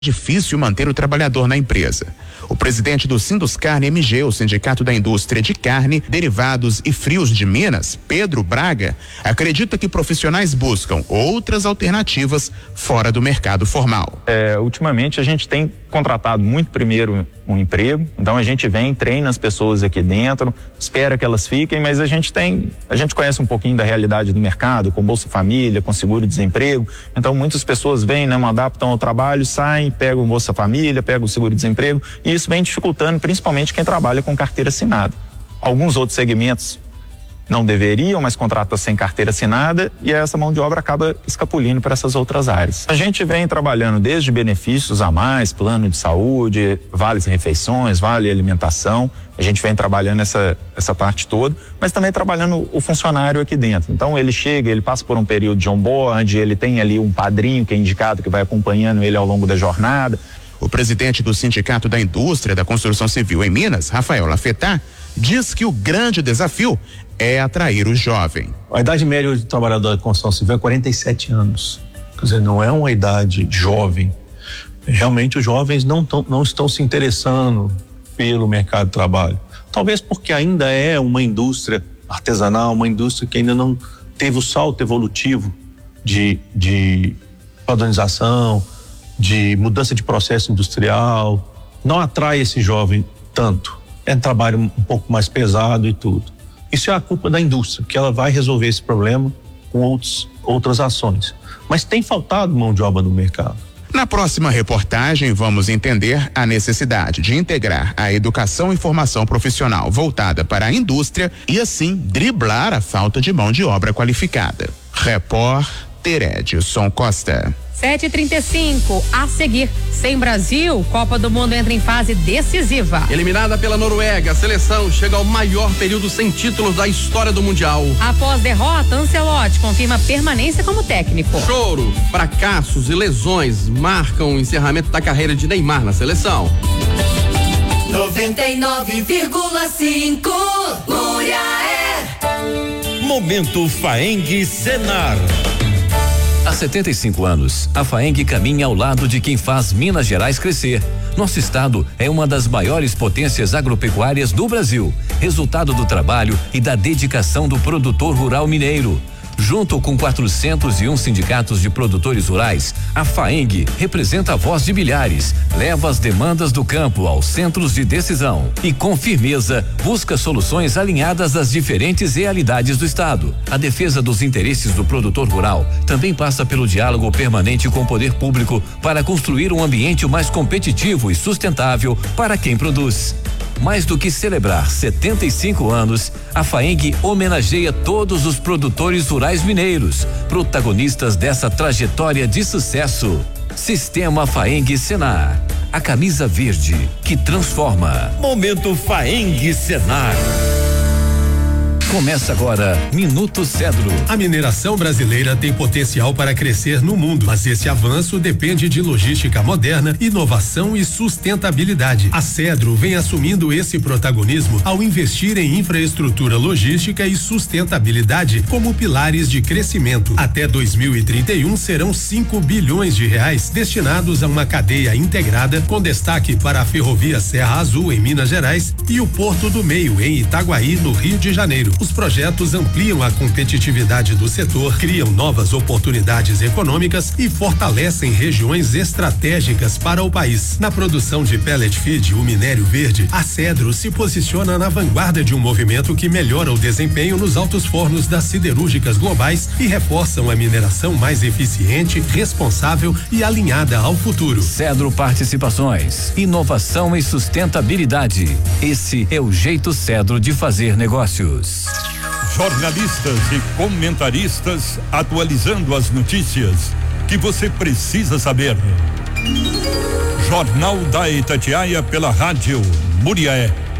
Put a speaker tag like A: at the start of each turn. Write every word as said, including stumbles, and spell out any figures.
A: difícil manter o trabalhador na empresa. O presidente do Sinduscarne M G, o Sindicato da Indústria de Carne, Derivados e Frios de Minas, Pedro Braga, acredita que profissionais buscam outras alternativas fora do mercado formal.
B: É, ultimamente a gente tem contratado muito primeiro um emprego, então a gente vem, treina as pessoas aqui dentro, espera que elas fiquem, mas a gente tem, a gente conhece um pouquinho da realidade do mercado, com Bolsa Família, com seguro-desemprego, então muitas pessoas vêm, não adaptam ao trabalho, saem, pegam o Bolsa Família, pegam o seguro-desemprego, e isso vem dificultando principalmente quem trabalha com carteira assinada. Alguns outros segmentos não deveriam, mas contratam sem carteira assinada e essa mão de obra acaba escapulindo para essas outras áreas. A gente vem trabalhando desde benefícios a mais, plano de saúde, vales refeições, vale alimentação, a gente vem trabalhando essa, essa parte toda, mas também trabalhando o funcionário aqui dentro. Então ele chega, ele passa por um período de onboard, ele tem ali um padrinho que é indicado que vai acompanhando ele ao longo da jornada.
A: O presidente do Sindicato da Indústria da Construção Civil em Minas, Rafael Lafetá, diz que o grande desafio é atrair o jovem.
C: A idade média de trabalhador da construção civil é quarenta e sete anos. Quer dizer, não é uma idade jovem. Realmente os jovens não, tão, não estão se interessando pelo mercado de trabalho. Talvez porque ainda é uma indústria artesanal, uma indústria que ainda não teve o salto evolutivo de, de padronização, de mudança de processo industrial. Não atrai esse jovem tanto. É um trabalho um pouco mais pesado e tudo. Isso é a culpa da indústria, que ela vai resolver esse problema com outros, outras ações. Mas tem faltado mão de obra no mercado.
A: Na próxima reportagem, vamos entender a necessidade de integrar a educação e formação profissional voltada para a indústria e, assim, driblar a falta de mão de obra qualificada. Repórter Edson Costa.
D: sete e trinta e cinco, a seguir, sem Brasil, Copa do Mundo entra em fase decisiva.
E: Eliminada pela Noruega, a seleção chega ao maior período sem títulos da história do Mundial.
D: Após derrota, Ancelotti confirma permanência como técnico.
E: Choro, fracassos e lesões marcam o encerramento da carreira de Neymar na seleção.
F: noventa e nove vírgula cinco Muriaé.
G: Momento Faeng Senar.
H: Há setenta e cinco anos, a Faeng caminha ao lado de quem faz Minas Gerais crescer. Nosso estado é uma das maiores potências agropecuárias do Brasil, resultado do trabalho e da dedicação do produtor rural mineiro. Junto com quatrocentos e um sindicatos de produtores rurais, a Faeng representa a voz de milhares, leva as demandas do campo aos centros de decisão e, com firmeza, busca soluções alinhadas às diferentes realidades do estado. A defesa dos interesses do produtor rural também passa pelo diálogo permanente com o poder público para construir um ambiente mais competitivo e sustentável para quem produz. Mais do que celebrar setenta e cinco anos, a Faeng homenageia todos os produtores rurais mineiros, protagonistas dessa trajetória de sucesso. Sistema Faeng Senar, a camisa verde que transforma.
G: Momento Faeng Senar.
H: Começa agora Minuto Cedro.
I: A mineração brasileira tem potencial para crescer no mundo, mas esse avanço depende de logística moderna, inovação e sustentabilidade. A Cedro vem assumindo esse protagonismo ao investir em infraestrutura logística e sustentabilidade como pilares de crescimento. Até dois mil e trinta e um serão cinco bilhões de reais destinados a uma cadeia integrada com destaque para a Ferrovia Serra Azul em Minas Gerais e o Porto do Meio em Itaguaí, no Rio de Janeiro. Os projetos ampliam a competitividade do setor, criam novas oportunidades econômicas e fortalecem regiões estratégicas para o país. Na produção de pellet feed, o minério verde, a Cedro se posiciona na vanguarda de um movimento que melhora o desempenho nos altos fornos das siderúrgicas globais e reforçam a mineração mais eficiente, responsável e alinhada ao futuro.
H: Cedro Participações, inovação e sustentabilidade. Esse é o jeito Cedro de fazer negócios.
J: Jornalistas e comentaristas atualizando as notícias que você precisa saber. Jornal da Itatiaia pela rádio Muriaé.